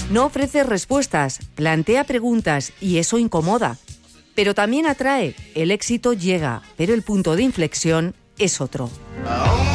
No ofrece respuestas, plantea preguntas y eso incomoda. Pero también atrae. El éxito llega, pero el punto de inflexión es otro.